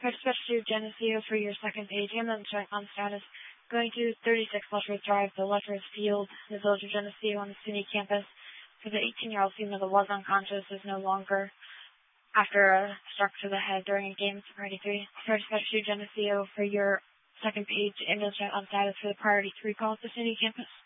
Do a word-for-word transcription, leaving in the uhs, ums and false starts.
Dispatch to Geneseo for your second page. Ambulance check on status. Going to thirty-six Lutterworth Drive, the Lutterworth Field, the Village of Geneseo on the SUNY campus. For the eighteen-year-old female that was unconscious is no longer after a struck to the head during a game of Priority three. Dispatch to Geneseo for your second page. Ambulance check on status for the Priority three call at the SUNY campus.